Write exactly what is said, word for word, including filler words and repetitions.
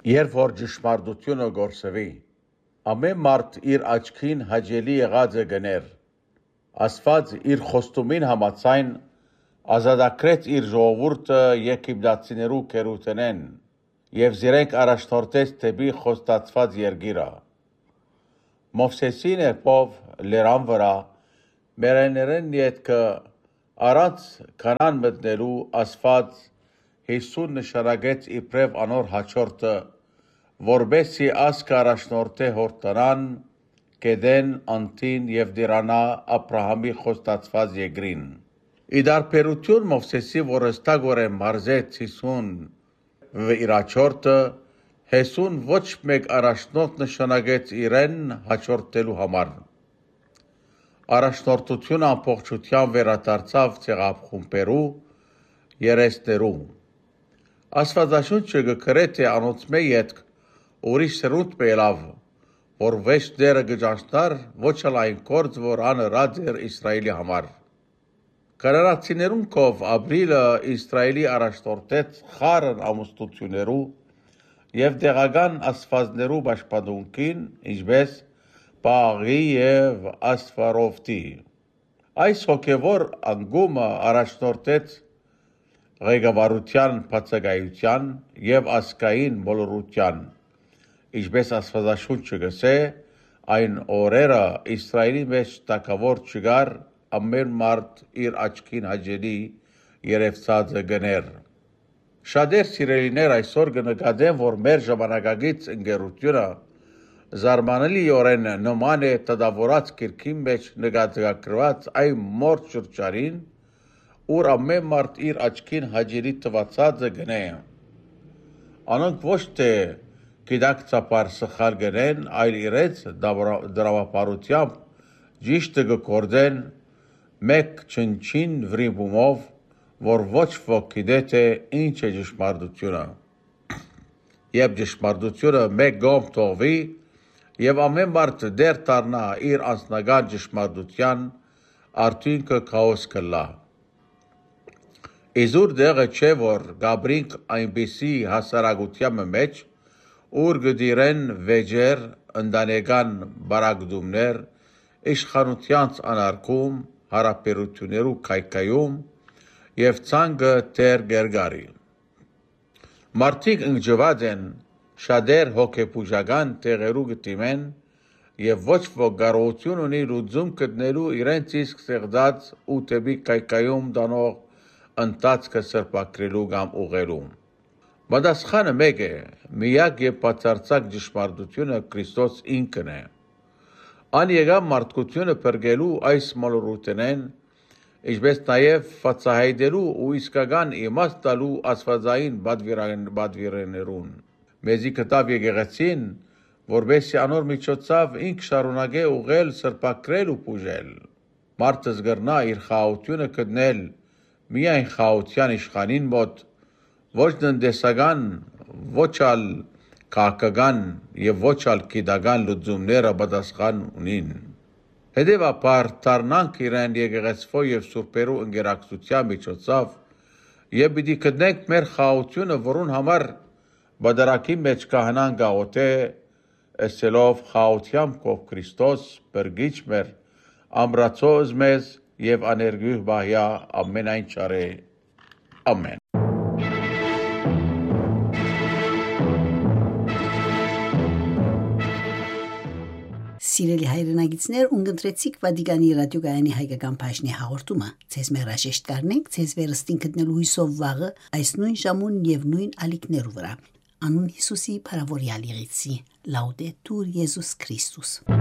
Երբ որ ճշմարտությունը գործվի, ամեն մարդ իր աչքին հաճելի եղածը գներ, Աստված իր խոստումին համաձայն ազատագրեց իր ժողովուրդը եգիպտացիներու գերութենեն և զիրենք առաջնորդեց դեպի խոստացված երկիրը։ Մովսեսի ներքով լեռան վրա մերեներեն ետքը առանց Քանան մտնելու Աստված Հիսուն նշանակեց իբրև անոր հաջորդը, որբեսի ասկը առաջնորդե հորտնան, գեդեն, անտին և դիրանա Աբրահամի խոստացված երկրին։ Ի դարբերություն Մովսեսի, որ հստակորեն մարզեց Հիսուն իր հաջորդը, Հեսուն ոչ մեկ առաջնորդ նշանակեց իրեն հաջորդելու համար։ Առաջնորդությունը ամբողջությամբ վերադարձավ ցեղախումբերու երեսներու։ Աստվածաշունչը գրե թե անոնցմե ետք ուրիշ սրունդ մելավ, որ վեճ դերը գճանցնար ոչ էլ այն գործ, որ անըրած էր Իսրայելի համար։ Կանանացիներուն կով Ապրիլը Իսրայելի առաջնորդեց խարն ամուսնություններու և դեղական աստվածներու պաշտպանությունքին, ինչպես Բաղի և Ասվարովթի։ Այս հոգևոր անկումը առաջնորդեց ղեկավարության բացակայության և ազգային մոլորության, ինչպես Աստվածաշունչը գսե, այն օրերը Իսրայելի մեջ թագավոր չկար, ամեն մարդ իր աչքին հաճելի երևցածը գներ։ Շատեր սիրելիներ այսօր կնկատեն, որ մեր ժամանակակից ընկերությունը զարմանալիորեն նման է դատավորած գրքի մեջ նկատագրված այն մորթ շրջանին, ուր ամեն մարդ իր աչքին հաճելի թվացածը գնե։ Անոնք ոչ թե գիտակցաբար սխալ գնեն, այլ իրենց դրամապարությամբ ճիշտը կգործեն մեկ չնչին վրիպումով, որ ոչ ոք գիտե թե ինչ է ճշմարտությունը։ Երբ ճշմարտությունը մեկ կողմ թողվի և ամեն մարդ դեր դառնա իր անձնական ճշմարտության, արդյունքը քաոս կլա։ Իզուր տեղը չէ, որ գաբրինք այնպիսի հասարակության մեջ, ուր գդիրեն վեճեր, ընտանեկան բարակդումներ, իշխանությանց անարգում, հարաբերություններու քայքայում և ցանկը դեր կերկարի։ Մարդիկ ընկճված են, շատեր հոգեբուժական տեղերու կդիմեն և ոչ ոք կարողություն ունի լուծում գտնելու իրենց իսկ ստեղծած ու դեպի քայքայում տանող ընթացքը սրբագրելու կամ ուղղելու։ Պատասխանը մեկ է, միակ և բացարձակ ճշմարտությունը Քրիստոս ինքն է։ Ան եկավ մարդկությունը փրկելու այս մոլորութենեն, ինչպես նաև բացահայտելու ու իսկական իմաստ տալու աստվածային պատվիրաններուն։ Մեզի կտավ եկեղեցին, որբեսի անոր միջոցով ինք շարունակե ուղղել, սրբագրել ու բուժել։ Մարդը զգրնա իր խաղաղությունը գտնել միայն խաղաղության իշխանին մոտ, ոչ տնտեսական, ոչ ալ քաղաքական և ոչ ալ գիտական լուծումները պատասխան ունին։ Հետևաբար դառնանք իրեն եկեղեցվո և սուրբերու ընկերակցության միջոցով և պիտի գտնենք մեր խաղաղությունը, որուն համար բادرակի մեջ կահանան գաղութե, ըսելով խաղաղությամբ կով Քրիստոս, փրկիչ մեր, ամրացոզ մեզ և աներկյուղ բահյա ամենայն չարե։ Ամեն։ Սիրելի հայրենագիտներ, ունգընտրեցիք Վատիկանի ռադիոգայանի հայկական բաժնի հաղորդումը։ Ձեզ մերաշեշտ կարնենք, ձեզ վերստին գտնելու հույսով վաղը այս նույն ժամուն և նույն ալիքներու վրա։ Անուն Հիսուսի փարավորյալ եղեցի։ Լաուդետուր Եզուս Քրիստոս։